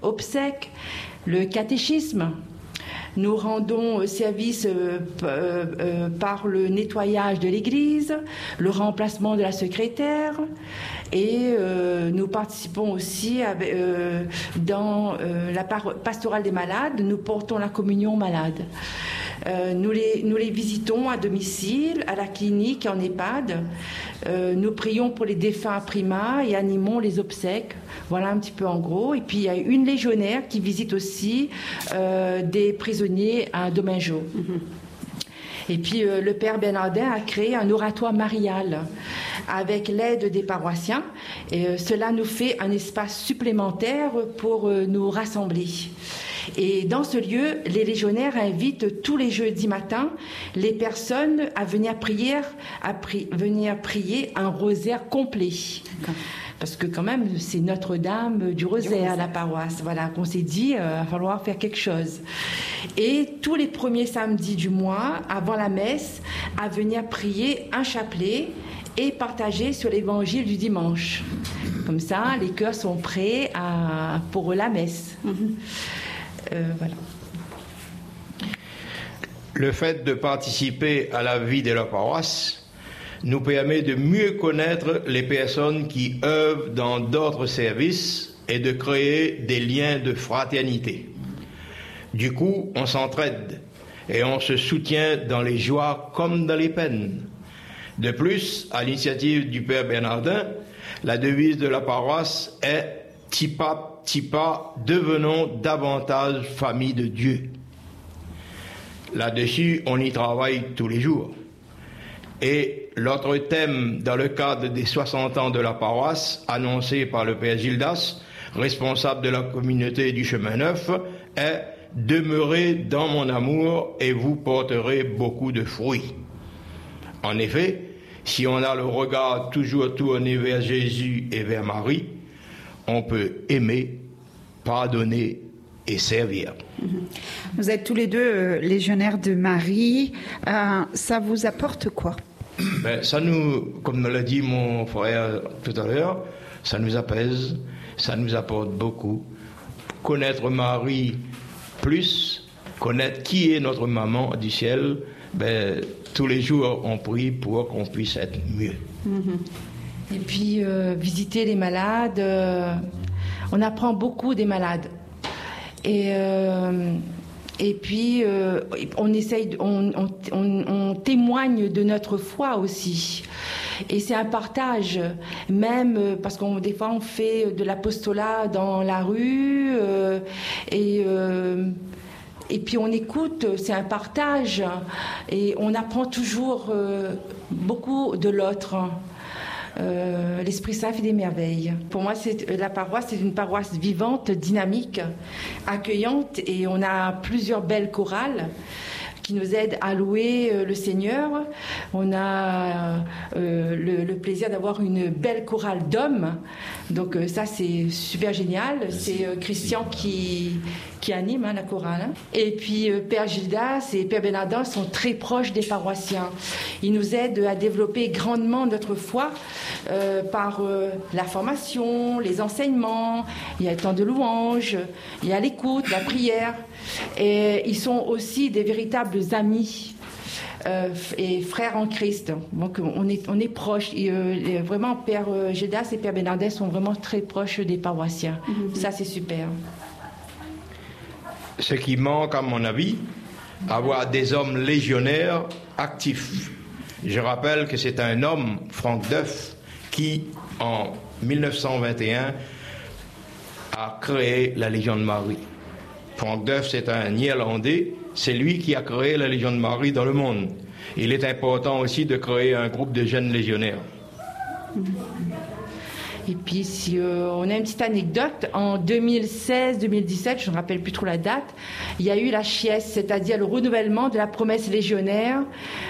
obsèques, le catéchisme. Nous rendons service par le nettoyage de l'église, le remplacement de la secrétaire et nous participons aussi dans la pastorale des malades, nous portons la communion aux malades. Nous les visitons à domicile, à la clinique, en EHPAD. Nous prions pour les défunts à Prima et animons les obsèques. Voilà un petit peu en gros. Et puis il y a une légionnaire qui visite aussi des prisonniers à Domingo. Et puis le père Bernardin a créé un oratoire marial avec l'aide des paroissiens. Et cela nous fait un espace supplémentaire pour nous rassembler. Et dans ce lieu, les légionnaires invitent tous les jeudis matins les personnes à venir prier un rosaire complet. D'accord. Parce que quand même, c'est Notre-Dame du Rosaire, la paroisse. Voilà, qu'on s'est dit, il va falloir faire quelque chose. Et tous les premiers samedis du mois, avant la messe, à venir prier un chapelet et partager sur l'évangile du dimanche. Comme ça, les cœurs sont prêts pour la messe. Voilà. Le fait de participer à la vie de la paroisse nous permet de mieux connaître les personnes qui œuvrent dans d'autres services et de créer des liens de fraternité. Du coup, on s'entraide et on se soutient dans les joies comme dans les peines. De plus, à l'initiative du Père Bernardin, la devise de la paroisse est « Tipa, Tipa, devenons davantage famille de Dieu ». Là-dessus, on y travaille tous les jours. Et l'autre thème dans le cadre des 60 ans de la paroisse, annoncé par le Père Gildas, responsable de la communauté du Chemin Neuf, est « Demeurez dans mon amour et vous porterez beaucoup de fruits ». En effet, si on a le regard toujours tourné vers Jésus et vers Marie, on peut aimer, pardonner et servir. Vous êtes tous les deux légionnaires de Marie. Ça vous apporte quoi ? Ça nous, comme me l'a dit mon frère tout à l'heure, ça nous apaise, ça nous apporte beaucoup. Connaître Marie plus, connaître qui est notre maman du ciel, tous les jours on prie pour qu'on puisse être mieux. Et puis visiter les malades, on apprend beaucoup des malades. Et puis on essaye, on témoigne de notre foi aussi. Et c'est un partage, même parce qu'on des fois on fait de l'apostolat dans la rue et puis on écoute, c'est un partage et on apprend toujours beaucoup de l'autre. L'Esprit Saint fait des merveilles. Pour moi, la paroisse, c'est une paroisse vivante, dynamique, accueillante, et on a plusieurs belles chorales qui nous aident à louer le Seigneur. On a le plaisir d'avoir une belle chorale d'hommes. Donc ça, c'est super génial. C'est Christian qui anime la chorale. Et puis Père Gildas et Père Bernardin sont très proches des paroissiens. Ils nous aident à développer grandement notre foi par la formation, les enseignements, il y a le temps de louange, il y a l'écoute, la prière. Et ils sont aussi des véritables amis et frères en Christ. Donc on est proches. Et, vraiment, Père Gildas et Père Bernardin sont vraiment très proches des paroissiens. Ça, c'est super. Ce qui manque, à mon avis, avoir des hommes légionnaires actifs. Je rappelle que c'est un homme, Franck Duff, qui, en 1921, a créé la Légion de Marie. Franck Duff, c'est un Néerlandais, c'est lui qui a créé la Légion de Marie dans le monde. Il est important aussi de créer un groupe de jeunes légionnaires. Et puis, si on a une petite anecdote, en 2016-2017, je ne me rappelle plus trop la date, il y a eu la Chies, c'est-à-dire le renouvellement de la promesse légionnaire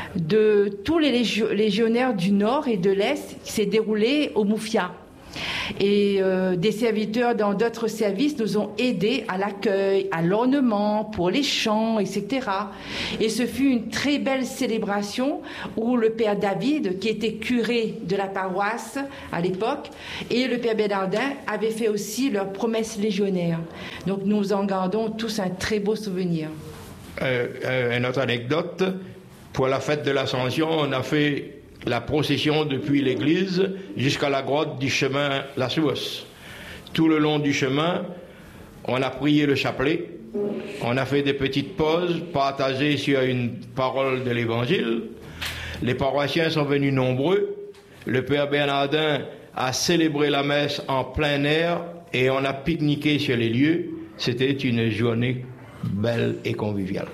de tous les légionnaires du Nord et de l'Est qui s'est déroulé au Moufia. Et des serviteurs dans d'autres services nous ont aidés à l'accueil, à l'ornement, pour les chants, etc. Et ce fut une très belle célébration où le père David, qui était curé de la paroisse à l'époque, et le père Bernardin avaient fait aussi leur promesse légionnaire. Donc nous en gardons tous un très beau souvenir. Une autre anecdote, pour la fête de l'Ascension, on a fait la procession depuis l'église jusqu'à la grotte du chemin La Source. Tout le long du chemin, on a prié le chapelet, on a fait des petites pauses, partagées sur une parole de l'évangile. Les paroissiens sont venus nombreux. Le père Bernardin a célébré la messe en plein air et on a pique-niqué sur les lieux. C'était une journée belle et conviviale.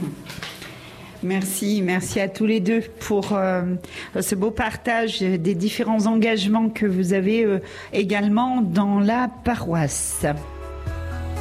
Merci à tous les deux pour ce beau partage des différents engagements que vous avez également dans la paroisse.